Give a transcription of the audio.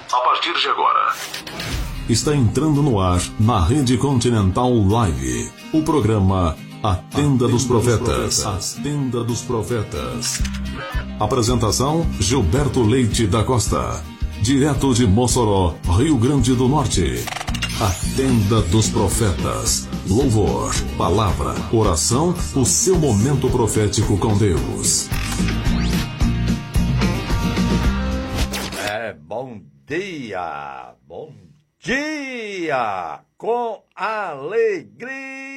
A partir de agora, está entrando no ar, na Rede Continental Live, o programa A Tenda dos Profetas. A Tenda dos Profetas. Apresentação: Gilberto Leite da Costa. Direto de Mossoró, Rio Grande do Norte. A Tenda dos Profetas. Louvor, palavra, oração, o seu momento profético com Deus. Bom dia, com alegria.